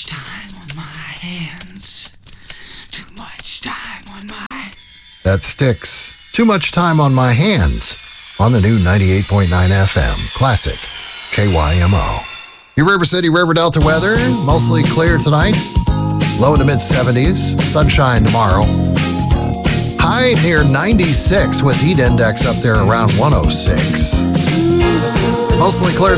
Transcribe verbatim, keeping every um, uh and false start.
time on my hands. Too much time on my... That Styx. Too Much Time on My Hands on the new ninety-eight point nine F M Classic K Y M O. Your River City, River Delta weather, mostly clear tonight. Low in the mid seventies, sunshine tomorrow. High near ninety-six with heat index up there around one oh six. Mostly clear